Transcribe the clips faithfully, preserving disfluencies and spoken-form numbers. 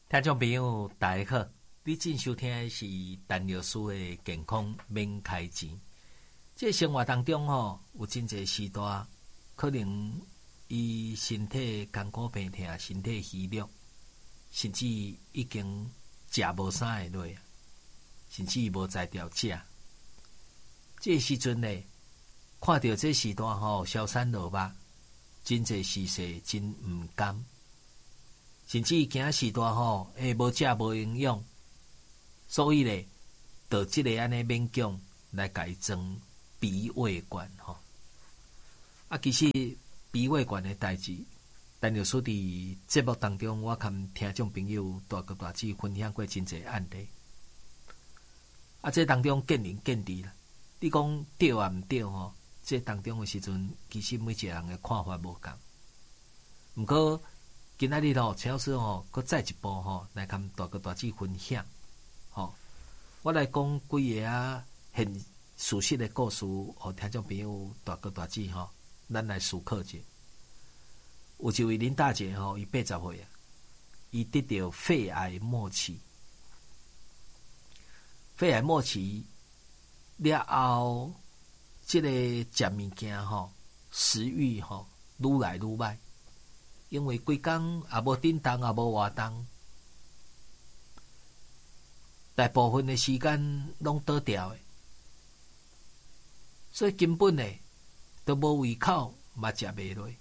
听众朋友大家好，你正收听的是陈老师的健康免开钱。这生活当中吼，有真侪时代，可能伊身体艰苦病痛，身体虚弱，甚至已经食无啥会落，甚至无才调食。这时阵呢，看到这时代吼消散落目，真侪事势真毋甘。甚至今时代吼，诶，无食无营养，所以咧，就即个安尼勉强来改装鼻胃管吼。啊，其实鼻胃管的代志，陈老师伫节目当中，我跟听众朋友大哥大姐分享过真侪案例。啊，这当中见仁见智啦。你讲对啊毋对吼？这当中的时阵，其实每一个人的看法无共。毋过，今仔日吼，陈老师吼，搁再一步吼，来跟大哥大姐分享。吼，我来讲几个啊现事实的故事，互听众朋友大哥大姐吼，咱来思考者。有一位林大姐吼，伊八十岁啊，伊得到肺癌末期，肺癌末期了后，即、这个食物件吼，食欲吼，愈来愈歹。因为规工也无振动，也无活动，大部分的时间拢倒掉的，所以根本呢都无胃口，嘛食袂落。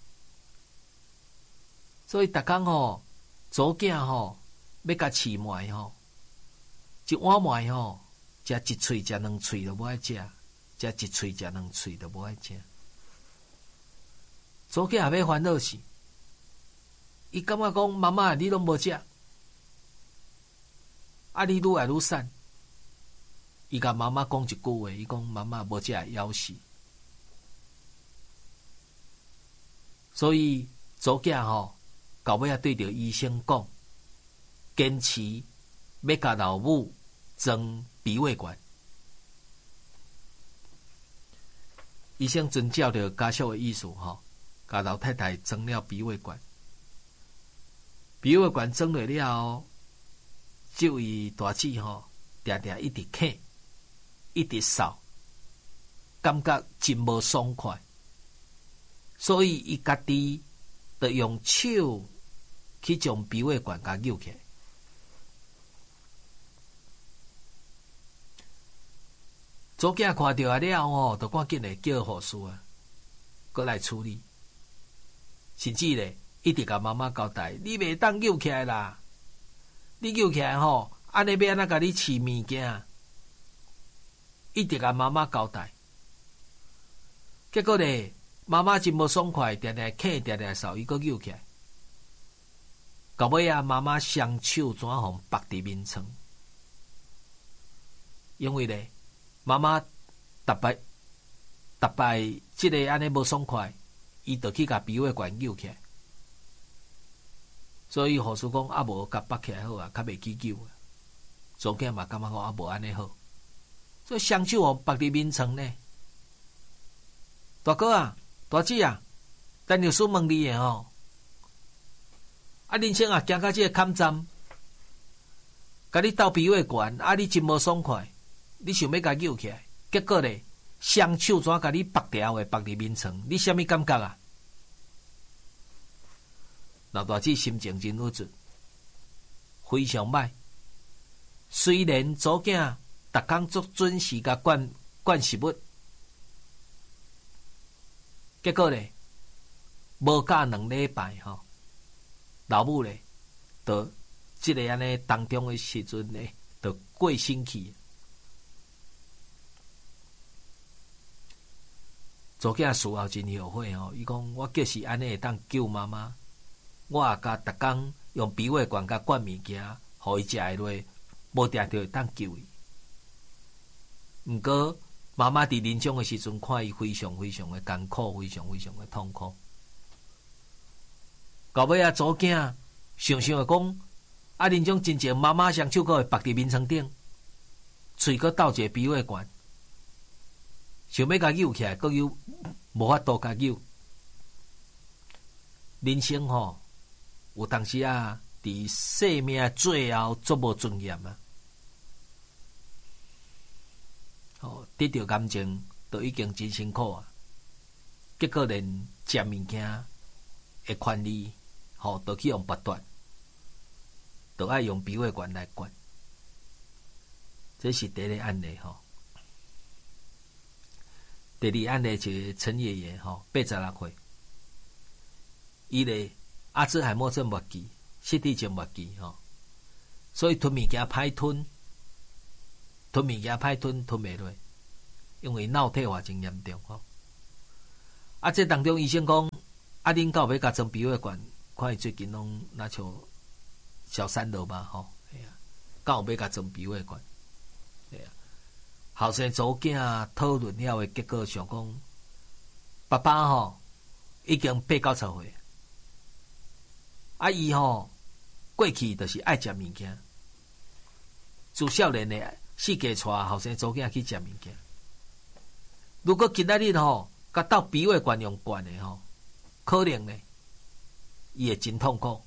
所以逐工吼，祖囝吼要甲饲糜吼，一碗糜吼，食一喙食两喙都无爱食，食一喙食两喙都无爱食。祖囝也要烦恼死。伊感觉讲妈妈，你拢无食，啊，你愈来愈瘦。伊甲妈妈讲一句话，伊讲妈妈无食会枵死。所以祖囝吼，到尾啊对着医生讲，坚持要甲老母装鼻胃管。医生遵照着家属的意思吼，甲老太太装了鼻胃管。鼻胃管装落了后，这位大姐吼，定定一直咳，一直嗽，感觉真无爽快，所以伊家己就用手去将鼻胃管甲扭起来。祖囝看到啊了吼，就赶紧来叫护士啊，过来处理，甚至咧。一直甲妈妈交代，你袂当扭起来啦！你扭起来吼，安尼要安怎甲你饲物件？一直甲妈妈交代。结果咧，妈妈真无爽快，定定咳，定定嗽，伊阁扭起来。到尾啊，妈妈双手怎互绑伫面床？因为咧，妈妈逐摆逐摆即个安尼无爽快，伊就去甲鼻胃管扭起来。所以护士讲啊，无甲绑起来好啊，较袂记救啊。祖囝嘛感觉讲啊，无安尼好，所以双手哦绑伫面床呢。大哥啊，大姐啊，陈律师问你诶吼，啊，人生啊行到这个坎站，甲你斗鼻胃管，啊，你真无爽快，你想要甲扭起来，结果咧，双手怎甲你绑条诶，绑伫面床，你啥物感觉啊？老大姐心情真郁卒，非常歹。虽然祖囝逐工足准时甲灌灌食物，结果咧无教两礼拜吼，老母咧，就即个安尼当中的时阵咧，就过身去。祖囝事后真后悔吼，伊讲我计是安尼会当救妈妈。我也甲逐工用鼻胃管甲灌物件，互伊食会落，无定着会当救伊。毋过妈妈伫临终的时阵，看伊非常非常的艰苦，非常非常的痛苦。到尾啊，祖囝想想的讲，啊，临终真正妈妈双手阁会绑伫面床顶，喙阁斗一个鼻胃管，想要甲扭起来，阁又无法度甲扭。人生吼。有当时啊， 伫生命最后足无尊严啊！哦，得到癌症都已经真辛苦啊，结果连食物件的权利，吼、哦，都去用剥夺，都爱用鼻胃管来管。这是第一个案例吼。第二案例就是陈爷爷吼，八十六岁，伊咧阿兹海默症末期、失智症末期吼，所以吞物件歹吞，吞物件歹吞吞袂落，因为脑退化真严重吼。啊，这当中医生讲，啊，恁到要甲装鼻胃管，看伊最近拢那像小三楼吧吼，哎呀，到要甲装鼻胃管。后生组囝讨论了的结果上讲，爸爸吼、哦、已經八九十歲，啊伊吼、哦、過去就是愛食物件，自少年的四界帶後生組囝去食物件。如果今仔日吼甲到鼻胃管用管的吼，可能呢伊會真痛苦。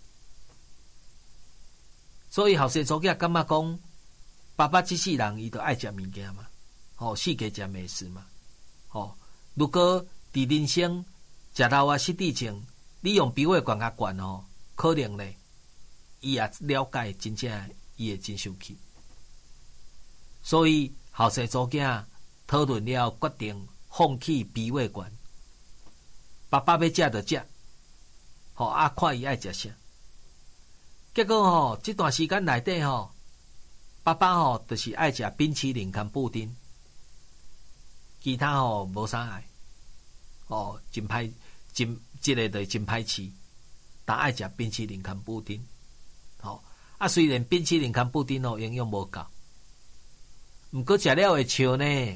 所以後生組囝感覺講，爸爸這世人伊都愛食物件嘛。哦，世界食美食嘛。哦，如果伫人生食老啊失智症，你用鼻胃管甲管哦，可能咧，伊也了解真正伊会真生氣。所以後生組囝討論了，決定放棄鼻胃管。爸爸要食就食，吼、哦、啊看伊愛食啥。結果吼、哦，這段時間內底吼，爸爸吼、哦、就是愛食冰淇淋跟布丁。其他吼、哦、無啥愛，哦，真歹，真即、這個就真歹飼，但愛食冰淇淋跟布丁，吼、哦、啊雖然冰淇淋跟布丁哦營養無夠，毋過食了會笑呢，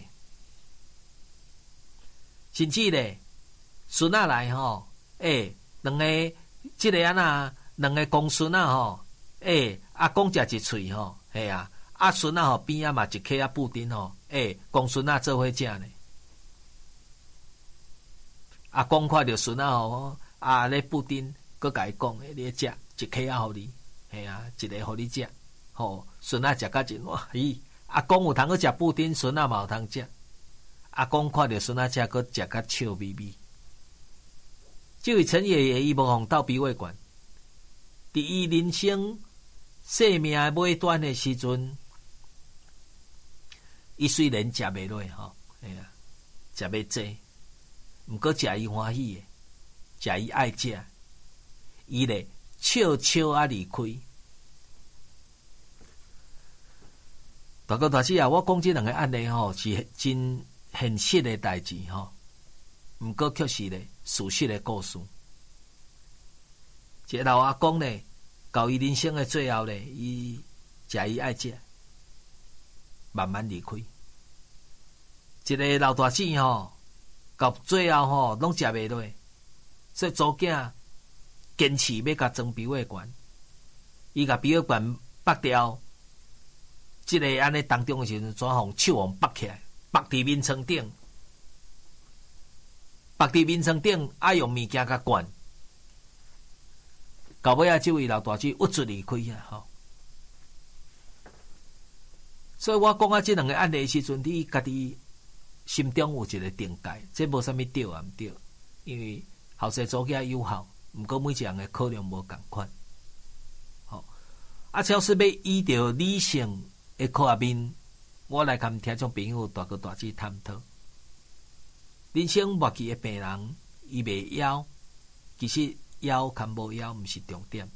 甚至咧孫仔來吼，誒、欸，兩個即、這個安那兩個公孫仔吼，誒、欸，阿公食一喙吼，係啊，啊孫仔吼邊仔嘛一顆啊布丁吼，誒、欸，公孫仔做伙食呢。阿公看到孫仔吼，啊，咧布丁，佮甲伊講，你食一顆啊，互你，係啊，一個互你食，吼，孫仔食甲真哇，咦，阿公有通去食布丁，孫仔嘛有通食。阿公看到孫仔食，佮食甲笑眯眯。這位陳爺爺伊無互鬥鼻胃管，佇伊人生生命的尾端的時陣，伊雖然食袂落吼，係啊，食要濟。毋過食伊歡喜的，食伊愛食，伊咧悄悄啊離開。大哥大姐啊，我講這兩個案例吼，是真現實的代志吼，毋過確實咧事實的故事。一個老阿公咧，到伊人生的最後咧，伊食伊愛食，慢慢離開。一個老大姐吼。到最後吼，攏食袂落，所以祖囝堅持要甲裝鼻胃管，伊甲鼻胃管拔掉，即、這個安尼當中的時陣，怎互手互拔起來，拔佇面床頂，拔佇面床頂，愛用物件甲管，到尾啊，這位老大姐鬱卒離開啊，吼。所以我講啊，這兩個案例的時陣，你家己。心中有一個定界，這無啥物對啊毋對，因為後生組囝有效，毋過每一人嘅考量無共款。好，啊，假使要依照理性嘅畫面，我來甲聽眾朋友大哥大姐探討。人生末期嘅病人，伊袂枵，其實枵甲無枵毋是重點，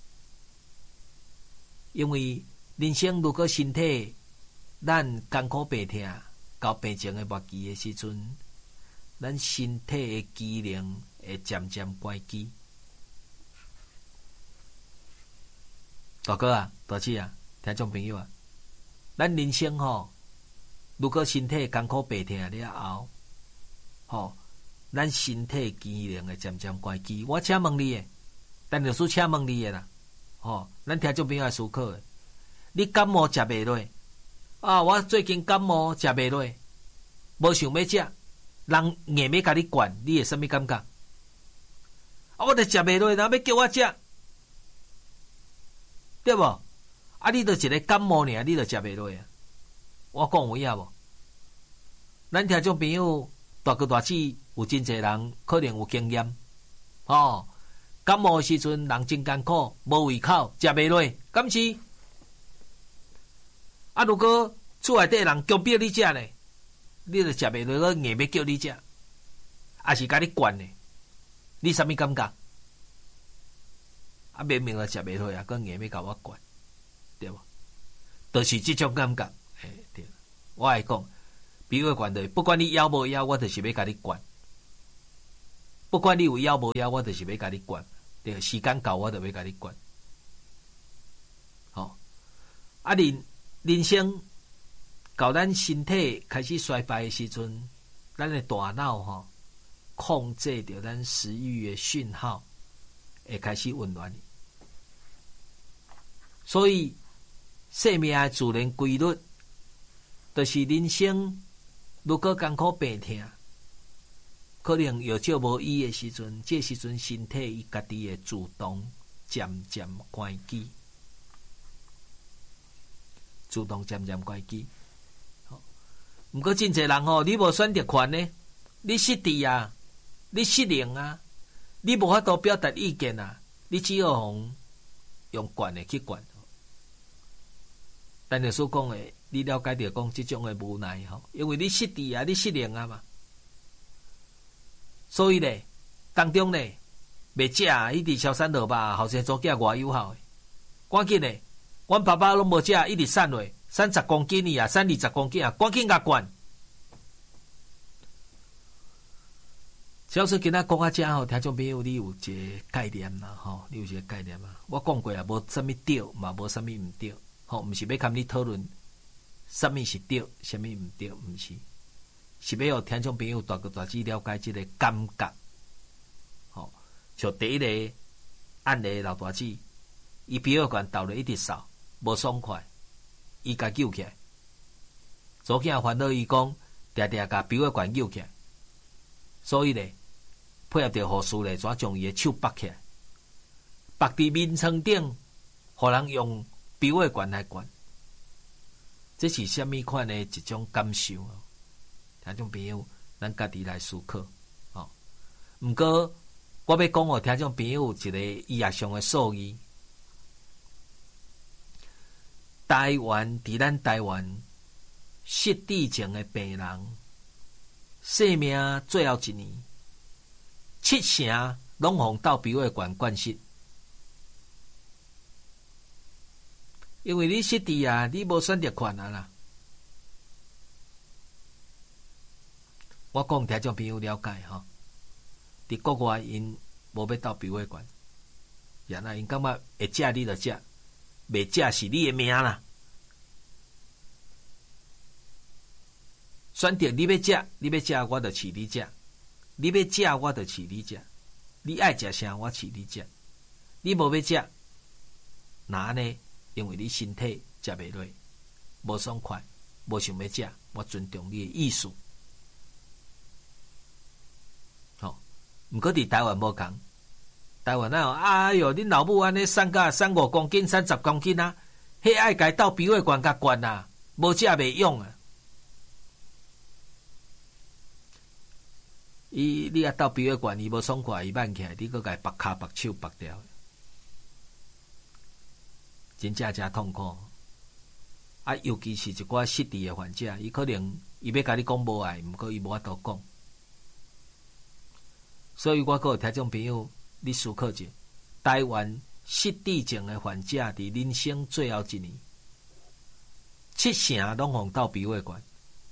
因為人生如果身體咱艱苦病痛。到病情的末期的時陣，咱身體的機能會漸漸關機。大哥啊，大姐啊，聽眾朋友啊，咱人生吼、哦，如果身體艱苦病痛了後，吼、哦，咱身體機能會漸漸關機。我請問你誒，但就是請問你誒啦，吼、哦，咱聽眾朋友來思考誒，你感冒食袂落？啊！我最近感冒食袂落，無想要食，人硬要甲你管，你會啥物感覺？啊！我著食袂落，人要叫我食， 对无？啊，你著一个感冒尔，你著食袂落啊。我讲有影无？咱听众朋友大哥大姊有真侪人可能有经验，哦，感冒的时阵人真艰苦，无胃口，食袂落，敢是？啊，如果厝内底人强迫你食呢，你著食袂落，个硬要叫你食，还是甲你灌呢？你啥物感觉？啊，明明就食袂落啊，佮硬要甲我灌，对无？就是即种感觉，诶、欸，对。我爱讲，脾胃管的，不管你枵无枵，我就是要甲你灌；不管你有枵无枵，我就是要甲你灌。对，时间到，我就要甲你灌。好、哦，啊，人人生到咱身体开始衰败的时阵，咱的大脑吼、哦、控制着咱食欲的讯号，会开始紊乱。所以，生命的自然规律。就是人生，如果艰苦病痛，可能药照无医的时阵，这时阵身体伊家己会自动渐渐关机，自动渐渐关机。好，毋过真侪人吼，你无选择权呢，你失智啊，你失灵啊，你无法度表达意见啊，你只好用用惯的去惯。但是所讲的。你了解着讲即种诶无奈吼，因为你失智啊，你失灵啊嘛，所以咧当中咧袂食一直烧山落吧，后生做囝偌有效诶，赶紧咧，阮爸爸拢无食，一直瘦落，瘦十公斤伊啊，瘦二十公斤啊，赶紧甲灌。小说今仔讲啊，遮吼，听众朋友你有一个概念啦吼，你有一个概念啊，我讲过啊，无啥物对，嘛无啥物毋对，吼，毋是要甲你讨论。什么是对，什么唔对，唔是，是要让听众朋友大个大致了解这个感觉。好、哦，像第一个案例老大姊，伊鼻胃管倒了一直扫，无爽快，伊甲救起来。左囝烦恼伊讲，定定甲鼻胃管救起来，所以咧配合着护士咧，怎将伊的手拔起来，拔伫面床顶，互人用鼻胃管来管。这是虾米款的一种感受？听众朋友，咱家己来思考。哦，毋过我要讲哦，听众朋友一个医学上的术语。台湾伫咱台湾失智症的病人，生命最后一年，七成拢互到鼻胃管灌失。因为你失智啊，你无选择权啊啦。我讲听众朋友了解吼，伫国外因无要到鼻胃管，然后因感觉会食你就食，袂食是你的命啦。选择你要食，你要食我就饲你食，你要食我就饲你食，你爱食啥我饲你食，你无要食，那呢？因为你身体食袂落，无爽快，无想要食，我尊重你的意思。好，毋过伫台湾无共，台湾哪有？哎哟，恁老母安尼瘦甲瘦五公斤、瘦十公斤啊，迄爱家斗鼻胃管甲灌啊，无食袂用啊。伊你啊斗鼻胃管，伊无爽快，伊慢起来，你搁家拔骹、拔手、拔掉。真正真痛苦，啊！尤其是一寡失智的患者，伊可能伊要甲你讲无爱，毋过伊无法度讲。所以我阁有听众朋友，你思考者，台湾失智症的患者伫人生最后一年，七成拢互到鼻胃管。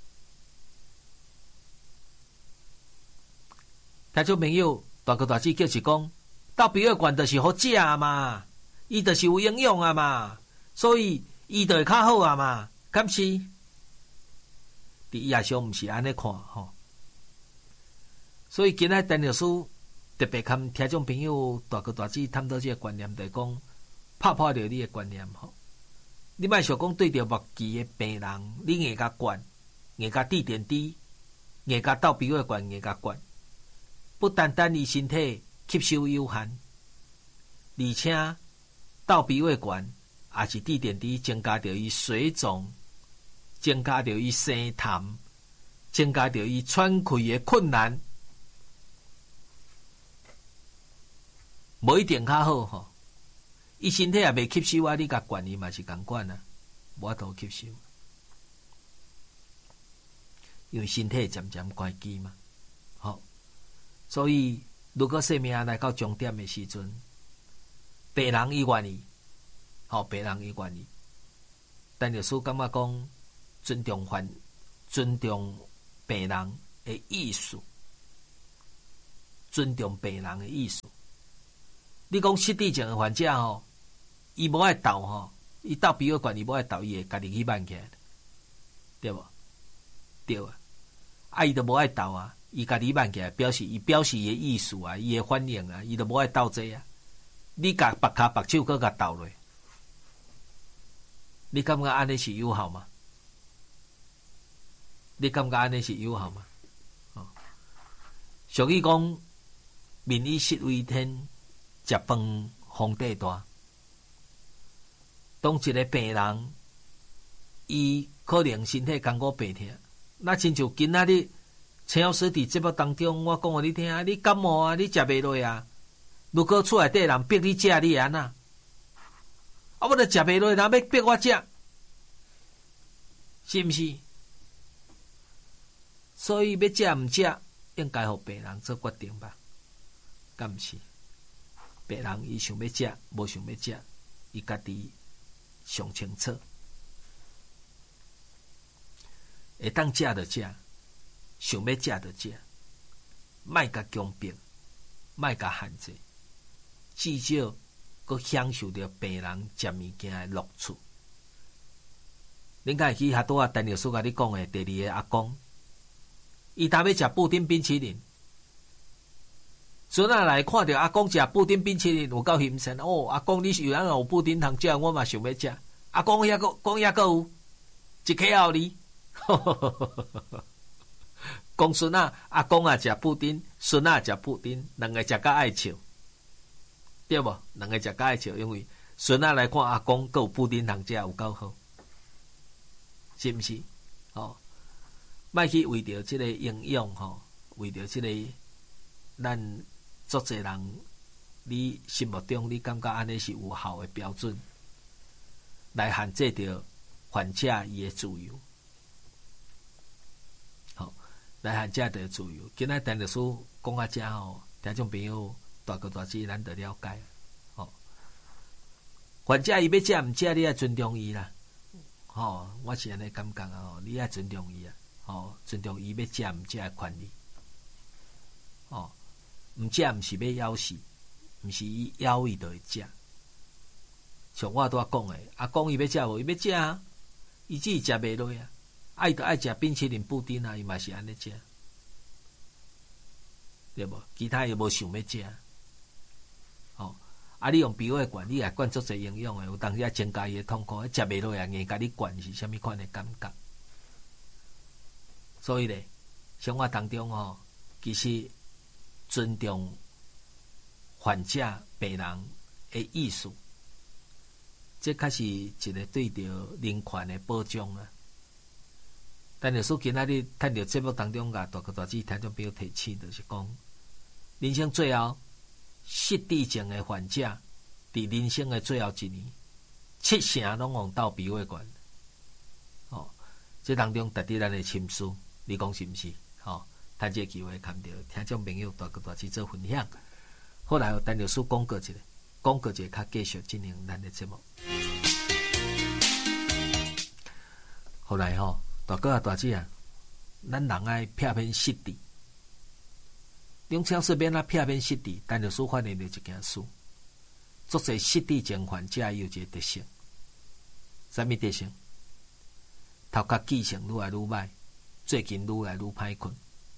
听众朋友，大哥大姊叫是讲，到鼻胃管就是好食嘛。伊就是有营养啊嘛，所以伊就会较好啊嘛，敢是？伫医学上毋是安尼看吼，所以今仔陈老师特别跟听众朋友大哥大姊探讨这个观念，就是讲拍破着你的观念吼。你莫想讲对着末期的病人，你硬甲灌，硬甲滴点滴，硬甲斗鼻胃管，硬甲灌，不单单伊身体吸收有限，而且斗鼻胃管也是滴点滴增加着伊水肿，增加着伊生痰，增加着伊喘气的困难，无一定较好吼。伊身体也未吸收啊，你甲灌伊嘛是共款啊，无法度吸收，因为身体渐渐关机嘛。好，所以如果生命来到终点的时阵，病人伊愿意，好，病人伊愿意，但律师感觉讲尊重患、尊重病人的意思，尊重病人的意思。你讲失智症的患者吼，伊无爱斗吼，伊斗鼻胃管伊无爱斗，伊会家己去慢起来，对无？对啊，啊伊都无爱斗啊，伊家己慢起来，表示伊表示伊的意思啊，伊的反应啊，伊都无爱斗这啊。你甲别骹别手搁甲斗落，你感觉安尼是有效吗？你感觉安尼是有效吗？哦，俗语讲，民以食为天，食饭皇帝大。当一个病人，伊可能身体艰苦病痛，那亲像今仔日陈老师伫节目当中，我讲互你听，你感冒啊，你食袂落啊。如果厝内底人逼你食，你会安怎？啊，我著食袂落，人要逼我食，是毋是？所以要食毋食，应该互病人做决定吧？敢毋是？病人伊想要食，无想要食，伊家己上清楚。会当食就食，想要食就食，莫甲强迫，莫甲限制。至少，佮享受着病人食物件的乐趣。恁敢会记遐拄啊？陈律师甲你讲的第二个阿公，伊当要食布丁冰淇淋，孙仔来看到阿公食布丁冰淇淋，有够欣赏哦！阿公你是有人有布丁通食，我嘛想要食。阿公遐个讲遐个有一客后哩，讲孙仔阿公啊食布丁，孙仔食布丁，两个食甲爱笑。对无？两个食甲爱笑，因为孙仔来看阿公，佮有布丁通食，有够好，是毋是？哦，莫去为着即个营养吼，为着即个咱足侪人，你心目中你感觉安尼是有效的标准，来限制着患者伊的自由。好，来限制着自由。今仔陈律师讲啊，遮吼，听众朋友。大个大字，咱得了解。哦，患者伊要食毋食，你要尊重伊啦。哦，我是安尼感觉啊，你要尊重伊啊。哦，尊重伊要食毋食的权利。哦，毋食毋是要咬死，毋是伊咬伊就会食。像我拄仔讲诶，阿公伊要食无？伊要食啊，伊只是食袂落啊。爱就爱食冰淇淋、布丁啊，伊嘛是安尼食，对无？其他伊无想要食。哦，啊！你用鼻胃管，你也灌足侪营养诶，有当时啊增加伊诶痛苦，食袂落啊，硬甲你灌是虾米款诶感觉？所以咧，生活当中吼，其实尊重患者、病人诶意思，这确是一个对着人权诶保障啊。但是，说今仔日趁着节目当中甲大哥大姐听众朋友提醒，就是讲，人生最后。失智症的患者，伫人生的最后一年，七成拢用斗鼻胃管。哦，这当中值得咱的深思，你讲是毋是？哦，趁这个机会看到听众朋友大个大去做分享。后来有陈律师讲过一个，讲过一个，较继续进行咱的节目。后来吼、哦，大哥啊大姐啊，咱人爱避免失智。中超市免啊避免失智，但律师发现了一件事，足侪失智症患者有一个特性，啥物特性？头壳记性愈来愈歹，最近愈来愈歹困，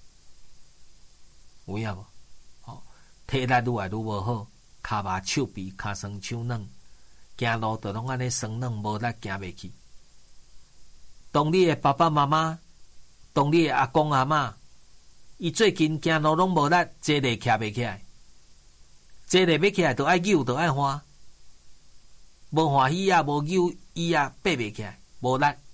有影无？哦，体力愈来愈无好，骹麻手臂骹酸手软，行路就拢安尼酸软无力，行袂去。当你的爸爸妈妈，当你的阿公阿嬷。伊最近行路拢无力，坐咧徛袂起来，坐咧要起来，就爱扭，就爱花。 无欢喜啊，无救伊啊，爬袂起来，无力。